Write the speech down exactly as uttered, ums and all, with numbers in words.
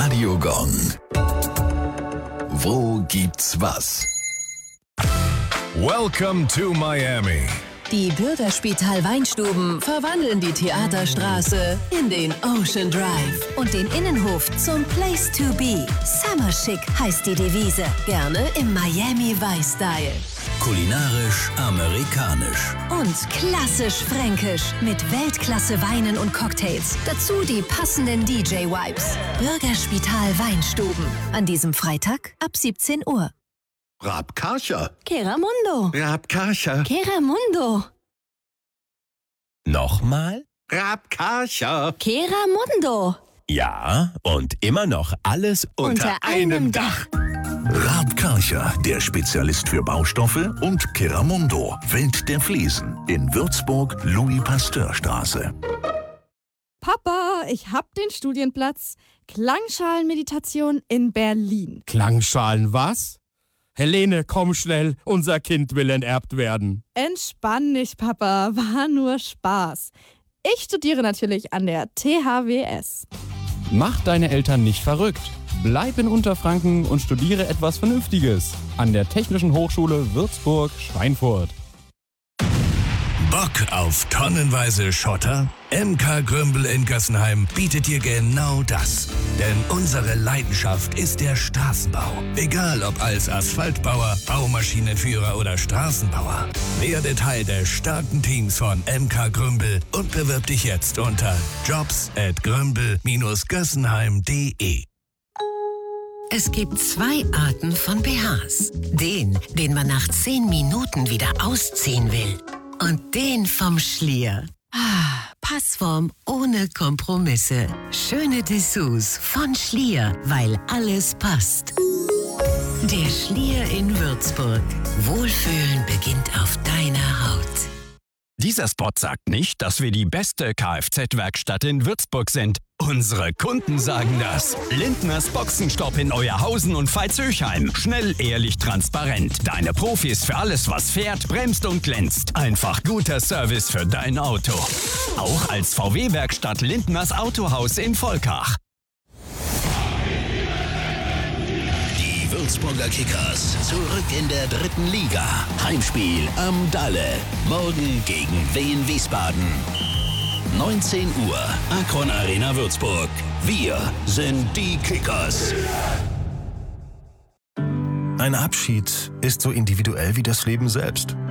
Radiogong. Wo gibt's was? Welcome to Miami. Die Bürgerspital Weinstuben verwandeln die Theaterstraße in den Ocean Drive und den Innenhof zum Place to be. Summer Chic heißt die Devise. Gerne im Miami Vice-Style. Kulinarisch amerikanisch. Und klassisch fränkisch mit Weltklasse Weinen und Cocktails. Dazu die passenden D J-Vibes. Bürgerspital Weinstuben. An diesem Freitag ab siebzehn Uhr. Rabkarcher. Keramundo. Rabkarcher. Keramundo. Nochmal? Rabkarcher. Keramundo. Ja, und immer noch alles unter, Unter einem Dach. Rabkarcher, der Spezialist für Baustoffe, und Keramundo, Welt der Fliesen, in Würzburg, Louis-Pasteur-Straße. Papa, ich hab den Studienplatz. Klangschalenmeditation in Berlin. Klangschalen was? Helene, komm schnell, unser Kind will enterbt werden. Entspann dich, Papa, war nur Spaß. Ich studiere natürlich an der T H W S. Mach deine Eltern nicht verrückt. Bleib in Unterfranken und studiere etwas Vernünftiges an der Technischen Hochschule Würzburg-Schweinfurt. Bock auf tonnenweise Schotter? M K Grümbel in Gössenheim bietet dir genau das. Denn unsere Leidenschaft ist der Straßenbau. Egal ob als Asphaltbauer, Baumaschinenführer oder Straßenbauer. Werde Teil des starken Teams von M K Grümbel und bewirb dich jetzt unter jobs at grümbel Bindestrich gössenheim punkt de. Es gibt zwei Arten von B Hs. Den, den man nach zehn Minuten wieder ausziehen will. Und den vom Schlier. Ah, Passform ohne Kompromisse. Schöne Dessous von Schlier, weil alles passt. Der Schlier in Würzburg. Wohlfühlen beginnt auf deiner Haut. Dieser Spot sagt nicht, dass wir die beste Kfz-Werkstatt in Würzburg sind. Unsere Kunden sagen das. Lindners Boxenstopp in Euerhausen und Veitshöchheim. Schnell, ehrlich, transparent. Deine Profis für alles, was fährt, bremst und glänzt. Einfach guter Service für dein Auto. Auch als V W-Werkstatt Lindners Autohaus in Volkach. Die Würzburger Kickers zurück in der dritten Liga. Heimspiel am Dalle. Morgen gegen Wien Wiesbaden. neunzehn Uhr, Akron Arena Würzburg. Wir sind die Kickers. Ein Abschied ist so individuell wie das Leben selbst.